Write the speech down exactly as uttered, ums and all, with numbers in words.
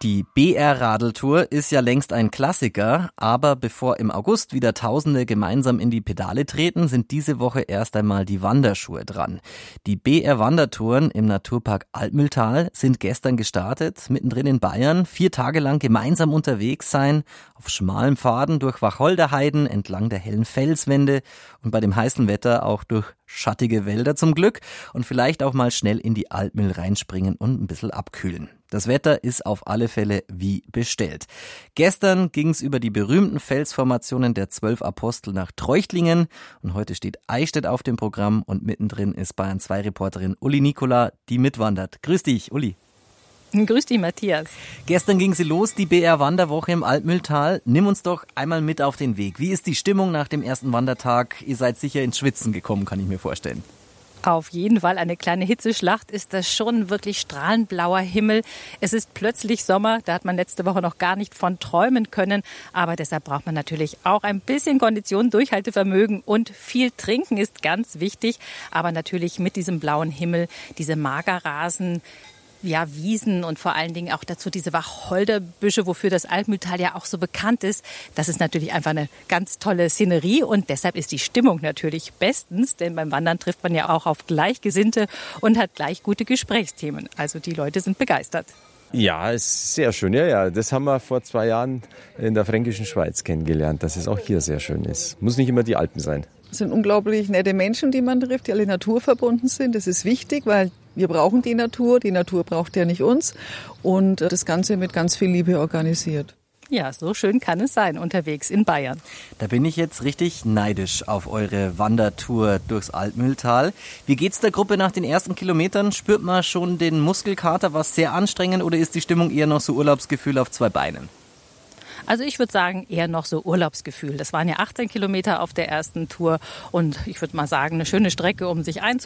Die B R-Radeltour ist ja längst ein Klassiker, aber bevor im August wieder Tausende gemeinsam in die Pedale treten, sind diese Woche erst einmal die Wanderschuhe dran. Die B R-Wandertouren im Naturpark Altmühltal sind gestern gestartet, mittendrin in Bayern, vier Tage lang gemeinsam unterwegs sein, auf schmalen Pfaden durch Wacholderheiden, entlang der hellen Felswände und bei dem heißen Wetter auch durch schattige Wälder zum Glück und vielleicht auch mal schnell in die Altmühl reinspringen und ein bisschen abkühlen. Das Wetter ist auf alle Fälle wie bestellt. Gestern ging es über die berühmten Felsformationen der zwölf Apostel nach Treuchtlingen und heute steht Eichstätt auf dem Programm und mittendrin ist Bayern zwei Reporterin Uli Nikola, die mitwandert. Grüß dich, Uli. Grüß dich, Matthias. Gestern ging sie los, die B R-Wanderwoche im Altmühltal. Nimm uns doch einmal mit auf den Weg. Wie ist die Stimmung nach dem ersten Wandertag? Ihr seid sicher ins Schwitzen gekommen, kann ich mir vorstellen. Auf jeden Fall eine kleine Hitzeschlacht ist das schon, wirklich strahlend blauer Himmel. Es ist plötzlich Sommer, da hat man letzte Woche noch gar nicht von träumen können. Aber deshalb braucht man natürlich auch ein bisschen Kondition, Durchhaltevermögen und viel Trinken ist ganz wichtig. Aber natürlich mit diesem blauen Himmel, diese Magerrasen, ja, Wiesen und vor allen Dingen auch dazu diese Wacholderbüsche, wofür das Altmühltal ja auch so bekannt ist. Das ist natürlich einfach eine ganz tolle Szenerie und deshalb ist die Stimmung natürlich bestens, denn beim Wandern trifft man ja auch auf Gleichgesinnte und hat gleich gute Gesprächsthemen. Also die Leute sind begeistert. Ja, ist sehr schön. Ja, ja, das haben wir vor zwei Jahren in der Fränkischen Schweiz kennengelernt, dass es auch hier sehr schön ist. Muss nicht immer die Alpen sein. Es sind unglaublich nette Menschen, die man trifft, die alle naturverbunden sind. Das ist wichtig, weil wir brauchen die Natur. Die Natur braucht ja nicht uns. Und das Ganze mit ganz viel Liebe organisiert. Ja, so schön kann es sein, unterwegs in Bayern. Da bin ich jetzt richtig neidisch auf eure Wandertour durchs Altmühltal. Wie geht's der Gruppe nach den ersten Kilometern? Spürt man schon den Muskelkater, was sehr anstrengend, oder ist die Stimmung eher noch so Urlaubsgefühl auf zwei Beinen? Also ich würde sagen, eher noch so Urlaubsgefühl. Das waren ja achtzehn Kilometer auf der ersten Tour und ich würde mal sagen, eine schöne Strecke, um sich einzufinden.